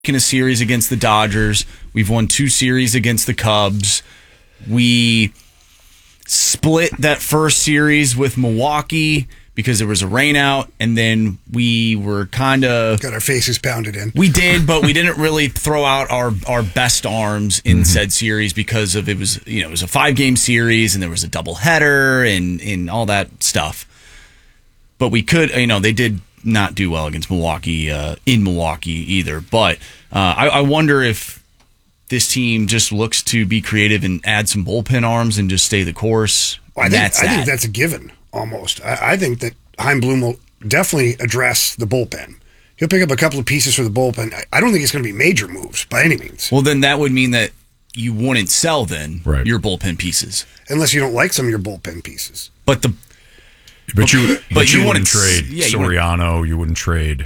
in a series against the Dodgers. We've won 2 series against the Cubs. We split that first series with Milwaukee because there was a rainout, and then we were kind of got our faces pounded in. We did, but we didn't really throw out our best arms in said series because of it was a 5-game series and there was a doubleheader and all that stuff. But we could, they did not do well against Milwaukee in Milwaukee either. But I wonder if this team just looks to be creative and add some bullpen arms and just stay the course. Well, I think that's a given, almost. I think that Chaim Bloom will definitely address the bullpen. He'll pick up a couple of pieces for the bullpen. I don't think it's going to be major moves by any means. Well, then that would mean that you wouldn't sell your bullpen pieces. Unless you don't like some of your bullpen pieces. But you wouldn't trade Soriano. You wouldn't trade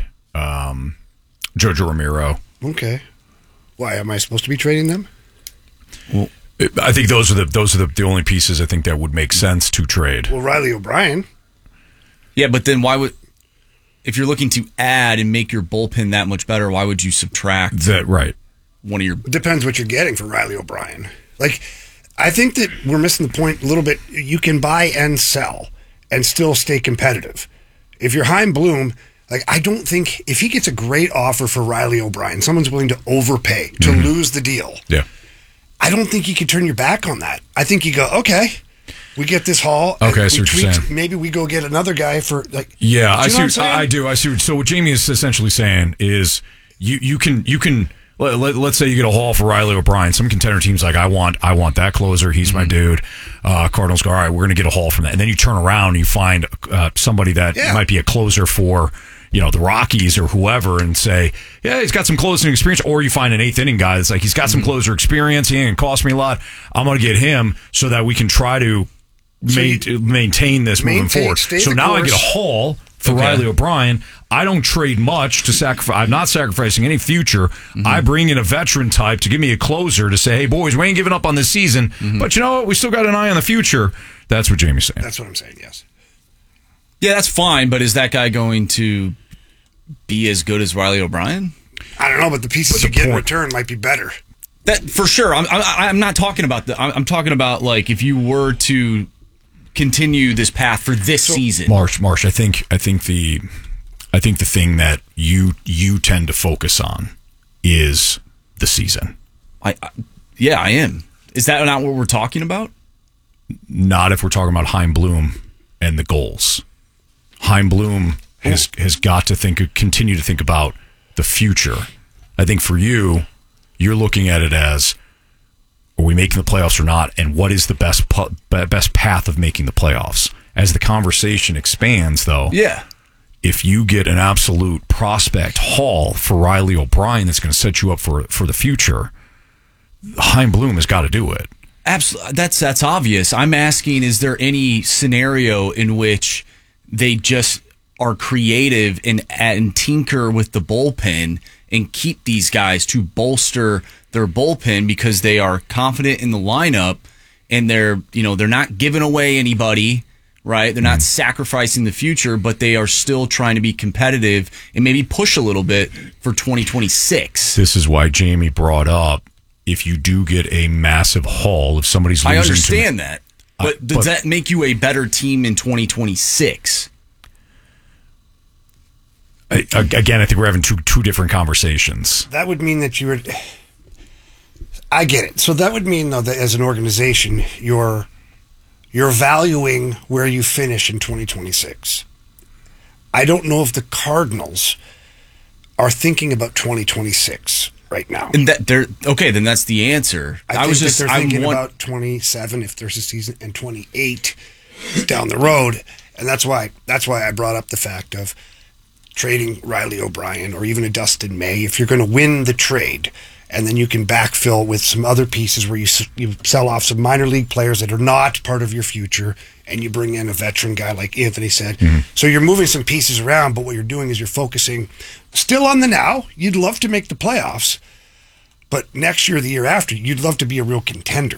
Jojo Romero. Okay. Why am I supposed to be trading them? Well, I think those are the only pieces I think that would make sense to trade. Well, Riley O'Brien. Yeah, but then why would, if you're looking to add and make your bullpen that much better, why would you subtract that? Right. One of your depends what you're getting for Riley O'Brien. Like, I think that we're missing the point a little bit. You can buy and sell and still stay competitive. If you're Chaim Bloom, like, I don't think if he gets a great offer for Riley O'Brien, someone's willing to overpay to lose the deal. Yeah. I don't think you can turn your back on that. I think you go, okay, we get this haul. Okay, I see what you're saying. Maybe we go get another guy for like. Yeah, I do. So what Jamie is essentially saying is you can. Let's say you get a haul for Riley O'Brien. Some contender teams like, I want that closer. He's my dude. Cardinals go, all right, we're going to get a haul from that. And then you turn around and you find somebody that might be a closer for the Rockies or whoever, and say, yeah, he's got some closing experience. Or you find an 8th inning guy that's like, he's got some closer experience. He ain't cost me a lot. I'm going to get him so that we can try to maintain this moving forward. So now I get a haul for Riley O'Brien. I don't trade much to sacrifice. I'm not sacrificing any future. I bring in a veteran type to give me a closer to say, hey, boys, we ain't giving up on this season. But you know what? We still got an eye on the future. That's what Jamie's saying. That's what I'm saying, yes. Yeah, that's fine, but is that guy going to be as good as Riley O'Brien? I don't know, but the pieces you get in return might be better. That for sure. I'm not talking about that. I'm talking about, like, if you were to continue this path for this season. Marsh, I think the thing that you tend to focus on is the season. I am. Is that not what we're talking about? Not if we're talking about Chaim Bloom and the goals. Chaim Bloom has got to continue to think about the future. I think for you, you're looking at it as, are we making the playoffs or not, and what is the best path of making the playoffs? As the conversation expands, though, if you get an absolute prospect haul for Riley O'Brien that's going to set you up for the future, Chaim Bloom has got to do it. Absolutely, that's obvious. I'm asking, is there any scenario in which they just are creative and tinker with the bullpen and keep these guys to bolster their bullpen because they are confident in the lineup and they're not giving away anybody, right? They're not sacrificing the future, but they are still trying to be competitive and maybe push a little bit for 2026. This is why Jamie brought up, if you do get a massive haul, if somebody's losing, I understand that, but does that make you a better team in 2026? Again, I think we're having two different conversations. That would mean that you were. I get it. So that would mean, though, that as an organization, you're valuing where you finish in 2026. I don't know if the Cardinals are thinking about 2026 right now. And then that's the answer. I was just thinking about 27 if there's a season, and 28 down the road, and that's why I brought up the fact of trading Riley O'Brien or even a Dustin May. If you're going to win the trade, and then you can backfill with some other pieces where you sell off some minor league players that are not part of your future, and you bring in a veteran guy like Anthony said. So you're moving some pieces around, but what you're doing is you're focusing still on the now. You'd love to make the playoffs, but next year, the year after, you'd love to be a real contender.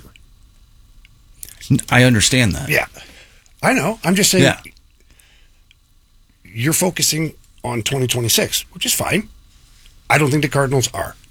I understand that. Yeah, I know. I'm just saying you're focusing on 2026, which is fine. I don't think the Cardinals are.